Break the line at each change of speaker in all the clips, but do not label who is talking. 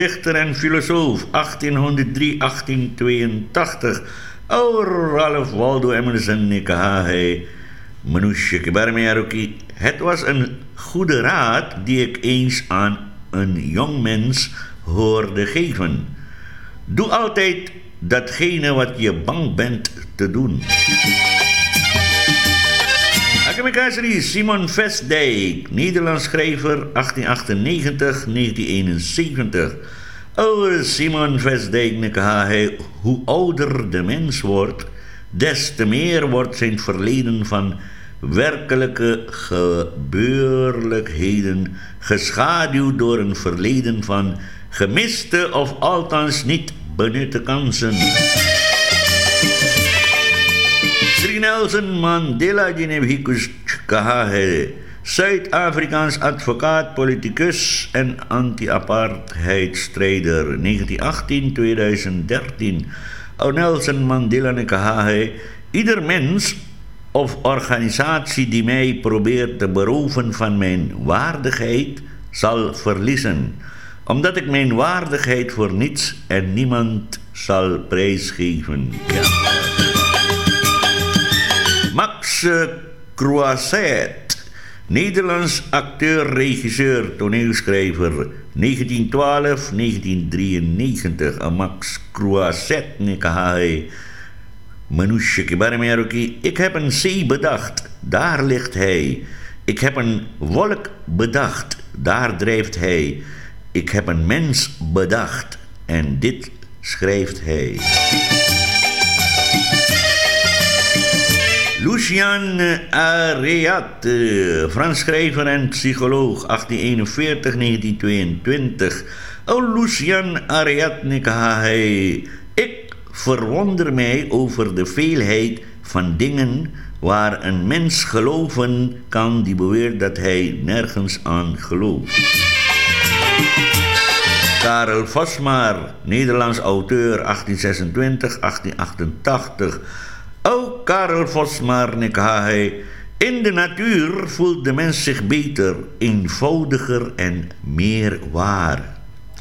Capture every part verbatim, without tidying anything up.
dichter en filosoof, achttienhonderddrie tot achttientweeëntachtig. और Ralph Waldo Emerson ने कहा है मनुष्य के बारे में यारों. Het was een goede raad die ik eens aan een jong mens hoorde geven. Doe altijd datgene wat je bang bent te doen. Akemekasri Simon Vestdijk, Nederlands schrijver, achttien achtennegentig tot negentien eenenzeventig. Oude Simon Vestdijk ne kaha hij, hoe ouder de mens wordt, des te meer wordt zijn verleden van werkelijke gebeurlijkheden geschaduwd door een verleden van gemiste of althans niet benutte kansen. Sri Nelson Mandela ji ne bhi kuch kaha hai. Zuid-Afrikaans advocaat, politicus en anti-apartheidstrijder, negentien achttien tot tweeduizend dertien. Oude Nelson Mandela ne kaha hai, ieder mens of organisatie die mij probeert te beroven van mijn waardigheid, zal verliezen, omdat ik mijn waardigheid voor niets en niemand zal prijsgeven. Ja. Max Croisset, Nederlands acteur, regisseur, toneelschrijver, negentien twaalf tot negentien drieënnegentig. Max Croisset ne kaha hai, Manusje ke bare mein roki, ik heb een zee bedacht, daar ligt hij. Ik heb een wolk bedacht, daar drijft hij. Ik heb een mens bedacht en dit schrijft hij. Lucien Ariat, Frans schrijver en psycholoog, achttien eenenveertig tot negentien tweeëntwintig. Oh, Lucien Ariat ne kaha hai, ik verwonder mij over de veelheid van dingen waar een mens geloven kan die beweert dat hij nergens aan gelooft. Karel Vosmaer, Nederlands auteur, achttien zesentwintig tot achttien achtentachtig. Ook Karel Vosmaer ne kaha hai, in de natuur voelt de mens zich beter, eenvoudiger en meer waar.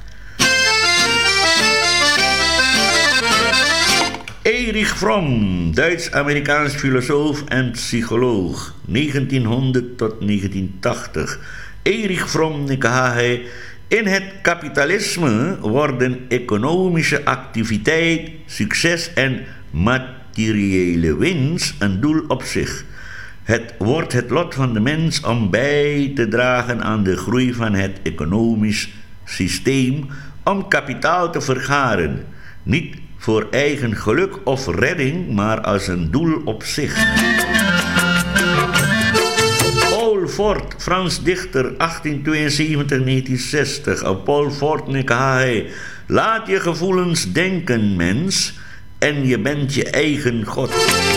Erich Fromm, Duits-Amerikaans filosoof en psycholoog, negentienhonderd tot negentien tachtig. Erich Fromm ne kaha hai, in het kapitalisme worden economische activiteit, succes en materiële winst een doel op zich. Het wordt het lot van de mens om bij te dragen aan de groei van het economisch systeem, om kapitaal te vergaren, niet voor eigen geluk of redding, maar als een doel op zich. Paul Fort, Frans dichter, achttien tweeënzeventig tot negentien zestig. Paul Fort ne kaha hai, laat je gevoelens denken, mens, en je bent je eigen God.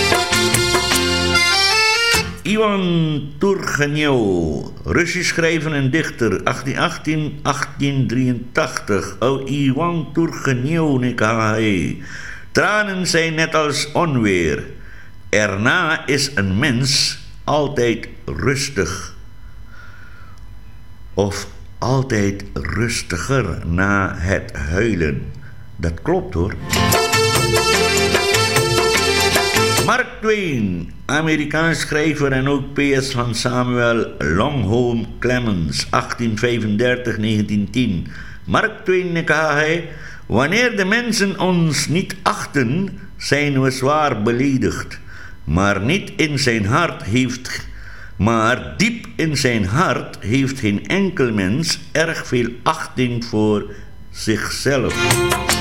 Ivan Turgenev, Russisch schrijver en dichter, achttien achttien tot achttien drieëntachtig. Oh, Ivan Turgenev ne kaha hai, tranen zijn net als onweer. Erna is een mens altijd rustig. Of altijd rustiger na het huilen. Dat klopt hoor. Mark Twain, Amerikaans schrijver en ook P S van Samuel Longholm Clemens, achttien vijfendertig tot negentien tien. Mark Twain ne kaha hai, wanneer de mensen ons niet achten, zijn we zwaar beledigd. Maar niet in zijn hart heeft, maar diep in zijn hart heeft geen enkel mens erg veel achting voor zichzelf.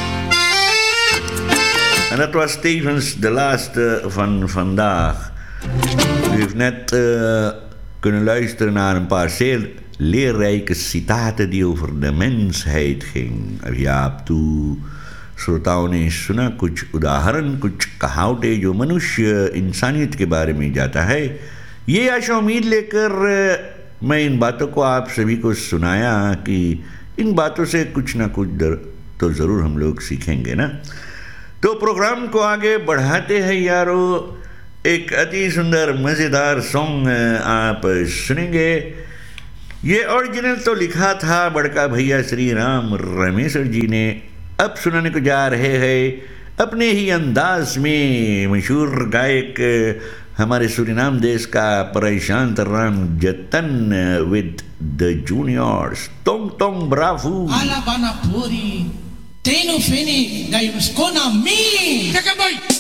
En dat was tevens de laatste van vandaag. U heeft net uh, kunnen luisteren naar een paar zeer leerrijke citaten die over de mensheid ging. Ja, toe श्रोताओं ने सुना कुछ उदाहरण, कुछ कहावतें जो मनुष्य इंसानियत के बारे में जाता है. ये आशा उम्मीद लेकर मैं इन बातों को आप सभी को सुनाया कि इन बातों से कुछ ना कुछ तो ज़रूर हम लोग सीखेंगे ना. तो प्रोग्राम को आगे बढ़ाते हैं यारो. एक अति सुंदर मज़ेदार सॉन्ग आप सुनेंगे ये ओरिजिनल तो लिखा था बड़का भैया श्री राम रमेश्वर जी ने। अब सुनाने को जा रहे हैं अपने ही अंदाज में मशहूर गायक हमारे सूरीनाम देश का परेशान राम जतन विद द जूनियर्स टोंग टोंग ब्रावू
Alabana puri, tenu fini, gayus kona mi.
Take a boy.